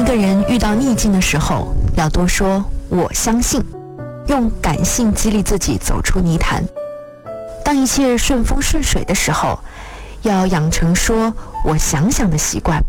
个人遇到逆境的时候，要多说我相信，用感性激励自己走出泥潭。当一切顺风顺水的时候，要养成说我想想的习惯，